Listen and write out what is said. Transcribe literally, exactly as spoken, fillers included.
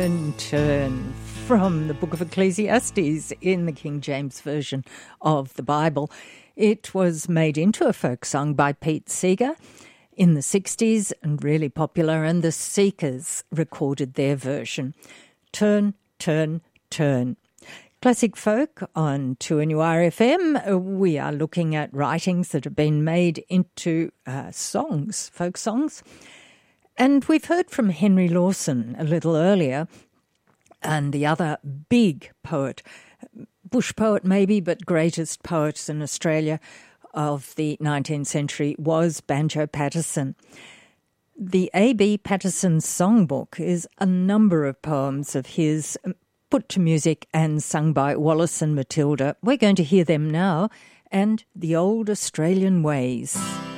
And turn from the book of Ecclesiastes in the King James Version of the Bible. It was made into a folk song by Pete Seeger in the sixties and really popular, and the Seekers recorded their version. Turn, turn, turn. Classic folk on two N U R F M. We are looking at writings that have been made into uh, songs, folk songs. And we've heard from Henry Lawson a little earlier, and the other big poet, bush poet maybe, but greatest poets in Australia of the nineteenth century was Banjo Paterson. The A B Paterson Songbook is a number of poems of his put to music and sung by Wallace and Matilda. We're going to hear them now, and The Old Australian Ways.